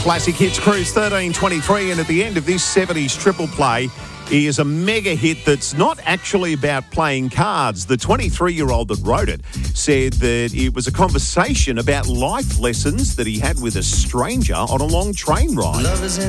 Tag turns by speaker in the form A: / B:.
A: Classic Hits Cruise 1323, and at the end of this 70s triple play is a mega hit that's not actually about playing cards. The 23-year-old that wrote it said that it was a conversation about life lessons that he had with a stranger on a long train ride.